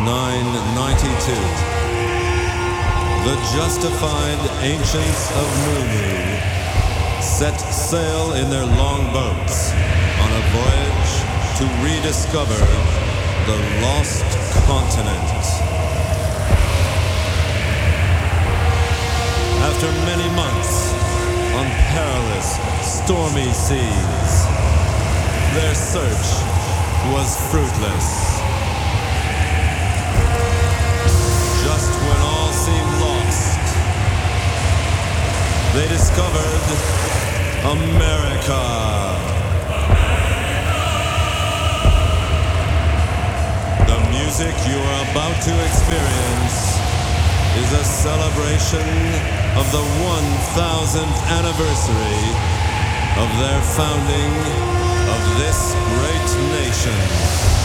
992. The justified ancients of Munu set sail in their long boats on a voyage to rediscover the lost continent. After many months on perilous, stormy seas, their search was fruitless. Just when all seemed lost, they discovered America. The music you are about to experience is a celebration of the 1000th anniversary of their founding of this great nation.